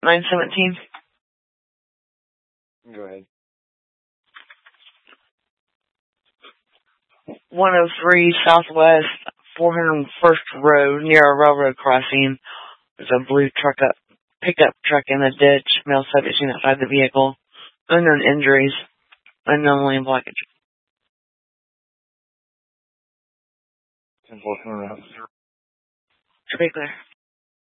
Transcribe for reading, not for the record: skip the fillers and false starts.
917. Go ahead. 103 Southwest 401st Road near a railroad crossing. There's a blue pickup truck in the ditch. Male subject seen outside the vehicle. Unknown injuries. Unknown lane blockage. 10-4 coming around. Should be clear.